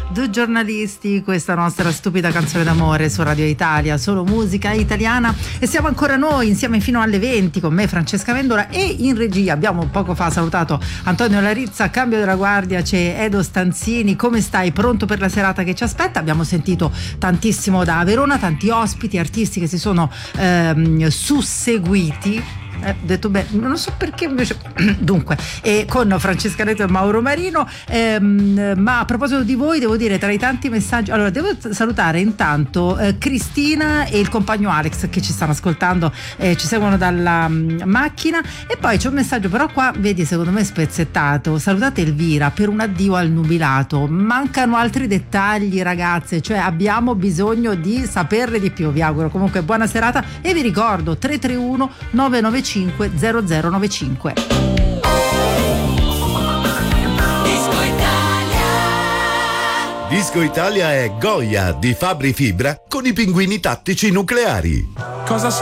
Due giornalisti, questa nostra stupida canzone d'amore su Radio Italia, solo musica italiana, e siamo ancora noi insieme fino alle 20 con me Francesca Vendola, e in regia abbiamo poco fa salutato Antonio Larizza. Cambio della guardia, c'è Edo Stanzini. Come stai? Pronto per la serata che ci aspetta? Abbiamo sentito tantissimo da Verona, tanti ospiti, artisti che si sono susseguiti. Detto bene, non so perché invece dunque, con Francesca Neto e Mauro Marino, ma a proposito di voi devo dire, tra i tanti messaggi, allora devo salutare intanto Cristina e il compagno Alex che ci stanno ascoltando, ci seguono dalla macchina, e poi c'è un messaggio però qua, vedi, secondo me spezzettato: salutate Elvira per un addio al nubilato, mancano altri dettagli ragazze, cioè abbiamo bisogno di saperne di più. Vi auguro comunque buona serata e vi ricordo 331 995 0095. Disco Italia è Goya di Fabri Fibra con i pinguini tattici nucleari. Cosa